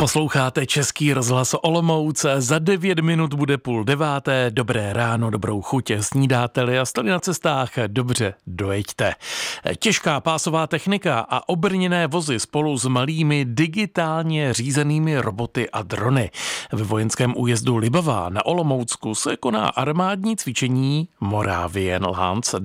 Posloucháte Český rozhlas Olomouc, za 9 minut bude 8:30. Dobré ráno, dobrou chuť, snídáte-li a jste na cestách, dobře dojeďte. Těžká pásová technika a obrněné vozy spolu s malými digitálně řízenými roboty a drony. Ve vojenském újezdu Libavá na Olomoucku se koná armádní cvičení Moravian Lands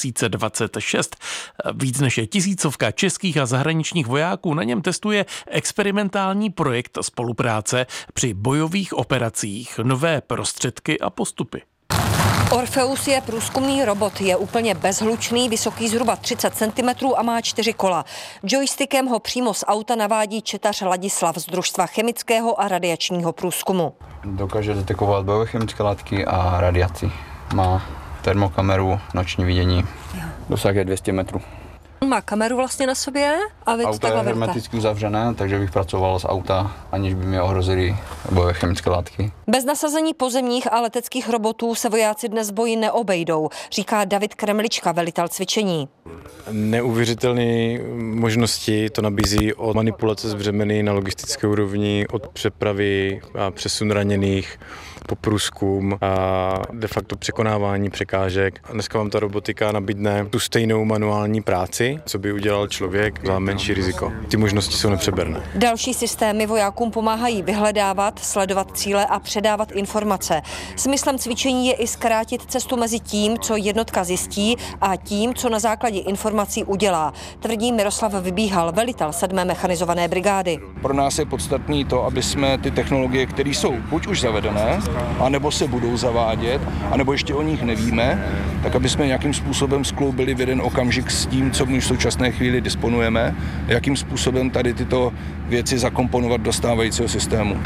2026. Víc než 1000 českých a zahraničních vojáků na něm testuje experimentální projekt spolupráce při bojových operacích, nové prostředky a postupy. Orpheus je průzkumný robot, je úplně bezhlučný, vysoký zhruba 30 cm a má 4 kola. Joystickem ho přímo z auta navádí četař Ladislav z družstva chemického a radiačního průzkumu. Dokáže detekovat bojové chemické látky a radiaci. Má termokameru, noční vidění, dosahuje 200 metrů. Má kameru vlastně na sobě a vy auto je hermeticky uzavřené, takže bych pracoval z auta, aniž by mě ohrozily bojové chemické látky. Bez nasazení pozemních a leteckých robotů se vojáci dnes boji neobejdou, říká David Kremlička, velitel cvičení. Neuvěřitelné možnosti to nabízí od manipulace s břemeny na logistické úrovni, od přepravy a přesun raněných po průzkum a de facto překonávání překážek. A dneska vám ta robotika nabídne tu stejnou manuální práci, co by udělal člověk za menší riziko. Ty možnosti jsou nepřeberné. Další systémy vojákům pomáhají vyhledávat, sledovat cíle a předávat informace. Smyslem cvičení je i zkrátit cestu mezi tím, co jednotka zjistí, a tím, co na základě informací udělá, tvrdí Miroslav Vybíhal, velitel 7. mechanizované brigády. Pro nás je podstatné to, aby jsme ty technologie, které jsou buď už zavedené, anebo se budou zavádět, anebo ještě o nich nevíme, tak aby jsme nějakým způsobem skloubili v jeden okamžik s tím, co my v současné chvíli disponujeme, jakým způsobem tady tyto věci zakomponovat do stávajícího systému.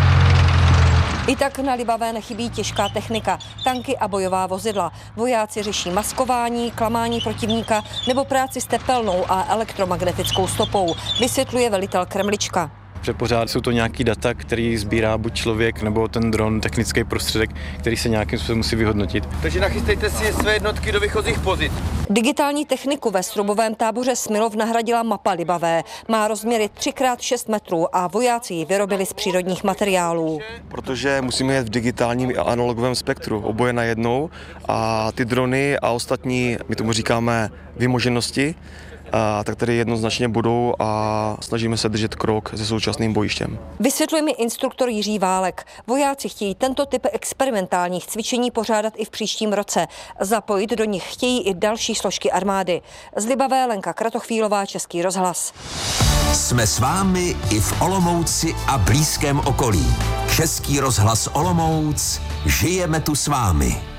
I tak na Libavé nechybí těžká technika, tanky a bojová vozidla. Vojáci řeší maskování, klamání protivníka nebo práci s tepelnou a elektromagnetickou stopou, vysvětluje velitel Kremlička. Že pořád jsou to nějaký data, který sbírá buď člověk nebo ten dron, technický prostředek, který se nějakým způsobem musí vyhodnotit. Takže nachystejte si své jednotky do výchozích pozic. Digitální techniku ve strubovém táboře Smilov nahradila mapa Libavé. Má rozměry 3x6 metrů a vojáci ji vyrobili z přírodních materiálů. Protože musíme jet v digitálním a analogovém spektru, oboje najednou, a ty drony a ostatní, my tomu říkáme vymoženosti, tak tady jednoznačně budou a snažíme se držet krok se současným bojištěm. Vysvětluje mi instruktor Jiří Válek. Vojáci chtějí tento typ experimentálních cvičení pořádat i v příštím roce. Zapojit do nich chtějí i další složky armády. Z Libavé Lenka Kratochvílová, Český rozhlas. Jsme s vámi i v Olomouci a blízkém okolí. Český rozhlas Olomouc, žijeme tu s vámi.